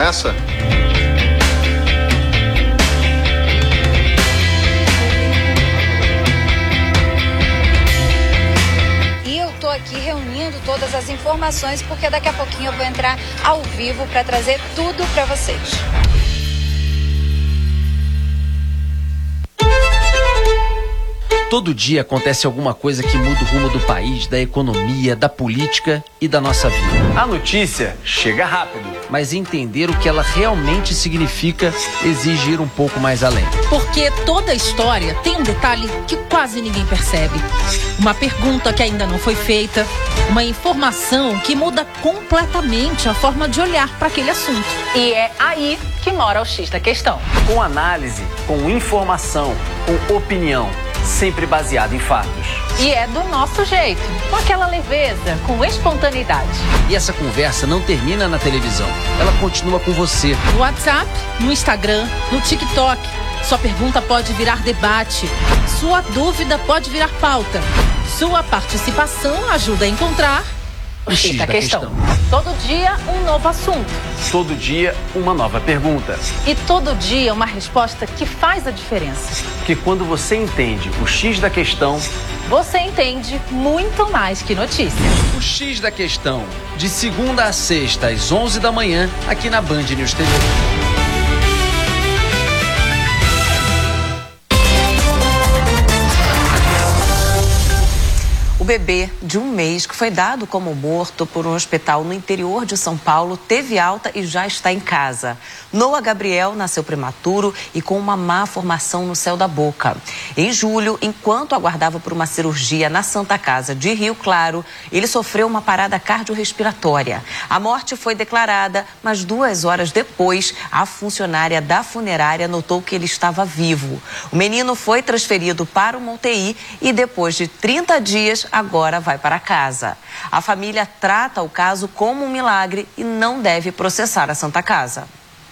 essa? Estou aqui reunindo todas as informações porque daqui a pouquinho eu vou entrar ao vivo para trazer tudo para vocês. Todo dia acontece alguma coisa que muda o rumo do país, da economia, da política e da nossa vida. A notícia chega rápido. Mas entender o que ela realmente significa exige ir um pouco mais além. Porque toda história tem um detalhe que quase ninguém percebe. Uma pergunta que ainda não foi feita, uma informação que muda completamente a forma de olhar para aquele assunto. E é aí que mora o X da questão. Com análise, com informação, com opinião, sempre baseado em fatos. E é do nosso jeito, com aquela leveza, com espontaneidade. E essa conversa não termina na televisão, ela continua com você. No WhatsApp, no Instagram, no TikTok. Sua pergunta pode virar debate, sua dúvida pode virar pauta. Sua participação ajuda a encontrar o X da questão. Todo dia um novo assunto. Todo dia uma nova pergunta. E todo dia uma resposta que faz a diferença. Porque quando você entende o X da questão, você entende muito mais que notícias. O X da questão, de segunda a sexta às 11 da manhã, aqui na Band News TV. O bebê de 1 mês que foi dado como morto por um hospital no interior de São Paulo teve alta e já está em casa. Noah Gabriel nasceu prematuro e com uma má formação no céu da boca. Em julho, enquanto aguardava por uma cirurgia na Santa Casa de Rio Claro, ele sofreu uma parada cardiorrespiratória. A morte foi declarada, mas 2 horas depois, a funcionária da funerária notou que ele estava vivo. O menino foi transferido para uma UTI e depois de 30 dias, agora vai para casa. A família trata o caso como um milagre e não deve processar a Santa Casa.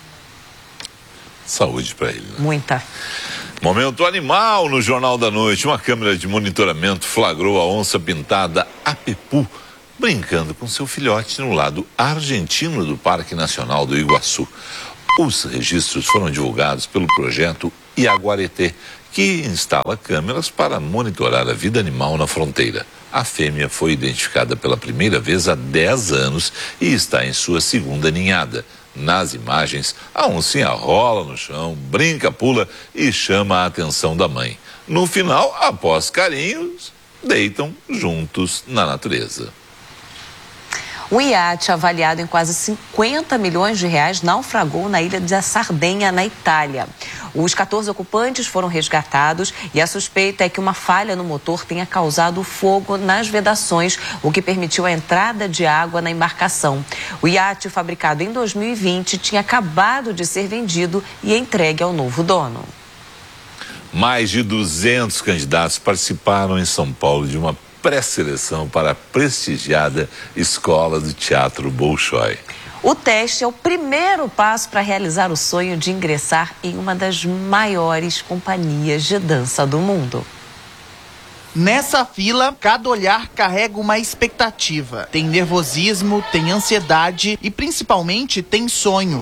Saúde para ele, né? Muita. Momento animal no Jornal da Noite. Uma câmera de monitoramento flagrou a onça pintada Apepu brincando com seu filhote no lado argentino do Parque Nacional do Iguaçu. Os registros foram divulgados pelo projeto Iaguareté, que instala câmeras para monitorar a vida animal na fronteira. A fêmea foi identificada pela primeira vez há 10 anos e está em sua segunda ninhada. Nas imagens, a oncinha rola no chão, brinca, pula e chama a atenção da mãe. No final, após carinhos, deitam juntos na natureza. Um iate avaliado em quase 50 milhões de reais naufragou na ilha da Sardenha, na Itália. Os 14 ocupantes foram resgatados e a suspeita é que uma falha no motor tenha causado fogo nas vedações, o que permitiu a entrada de água na embarcação. O iate, fabricado em 2020, tinha acabado de ser vendido e entregue ao novo dono. Mais de 200 candidatos participaram em São Paulo de uma pré-seleção para a prestigiada Escola do Teatro Bolshoi. O teste é o primeiro passo para realizar o sonho de ingressar em uma das maiores companhias de dança do mundo. Nessa fila, cada olhar carrega uma expectativa. Tem nervosismo, tem ansiedade e principalmente tem sonho.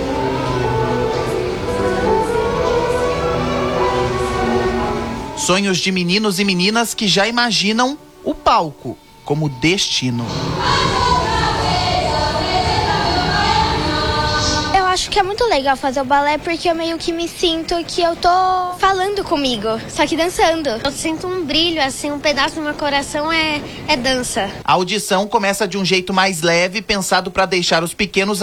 Sonhos de meninos e meninas que já imaginam o palco como destino. Eu acho que é muito legal fazer o balé porque eu meio que me sinto que eu tô falando comigo, só que dançando. Eu sinto um brilho, assim, um pedaço do meu coração é dança. A audição começa de um jeito mais leve, pensado para deixar os pequenos